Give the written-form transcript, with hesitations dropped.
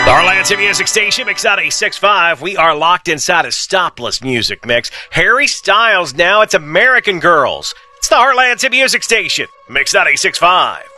The Heartland Music Station, Mix 96.5. We are locked inside a stopless music mix. Harry Styles now, it's American Girls. It's the Heartland Music Station, Mix 96.5.